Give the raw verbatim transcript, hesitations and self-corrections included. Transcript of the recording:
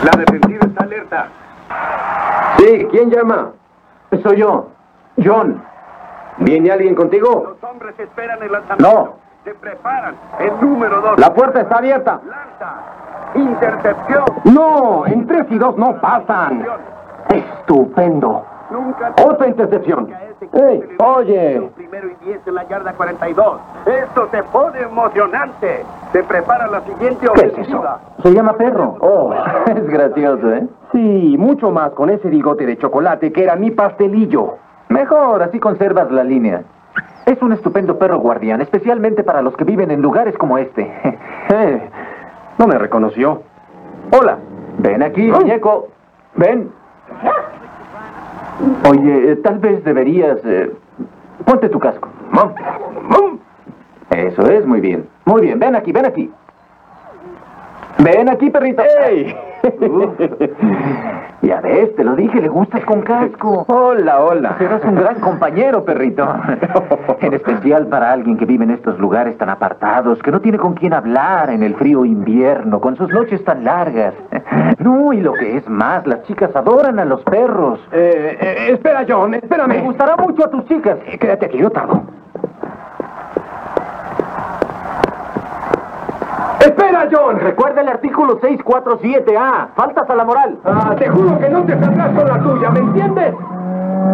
La defensiva está alerta. Sí, ¿quién llama? Soy yo, John. ¿Viene alguien contigo? Los hombres esperan el lanzamiento. No. Se preparan. El número dos. La puerta está abierta. Lanza. Intercepción. No, en tres y dos no pasan. Estupendo. Nunca. Otra intercepción. Hey, oye. Primero y diez en la yarda cuarenta y dos. Esto se pone emocionante. Se prepara la siguiente ¿Qué es eso? ofensiva. Se llama perro. Oh, es gracioso, ¿eh? Sí, mucho más con ese bigote de chocolate que era mi pastelillo. Mejor, así conservas la línea. Es un estupendo perro guardián, especialmente para los que viven en lugares como este. Eh, no me reconoció. Hola, ven aquí, Oh. muñeco. Ven. Oye, eh, tal vez deberías... eh, ponte tu casco. Mom, mom. Eso es, muy bien. Muy bien, ven aquí, ven aquí. Ven aquí, perrito. ¡Ey! Ya ves, te lo dije, le gustas con casco. Hola, hola. Serás un gran compañero, perrito. En especial para alguien que vive en estos lugares tan apartados, que no tiene con quién hablar en el frío invierno, con sus noches tan largas. No, y lo que es más, las chicas adoran a los perros. Eh, eh, espera, John, espérame. Me gustará mucho a tus chicas. Eh, quédate aquí, yo tardo. ¡Espera, John! Recuerda el artículo seiscientos cuarenta y siete A. Faltas a la moral. Ah, te juro que no te saldrás con la tuya, ¿me entiendes?